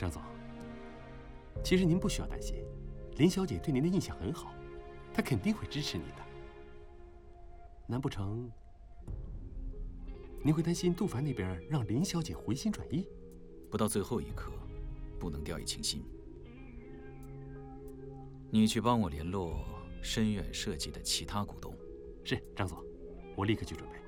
张总，其实您不需要担心，林小姐对您的印象很好，她肯定会支持你的。难不成您会担心杜凡那边让林小姐回心转意？ 不到最后一刻，不能掉以轻心。你去帮我联络深远设计的其他股东。 是，张总，我立刻去准备。